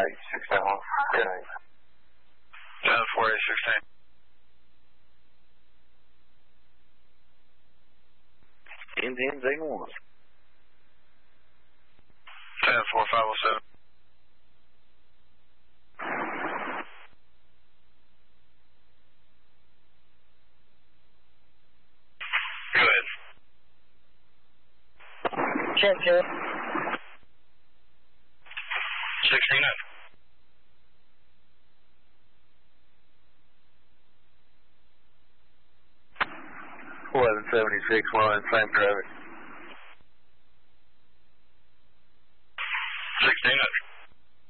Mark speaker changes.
Speaker 1: 861. Good night.
Speaker 2: 4816.
Speaker 3: NZ1.
Speaker 2: 10507. Go ahead.
Speaker 4: Check.
Speaker 2: 69.
Speaker 3: 1176, 1, same traffic.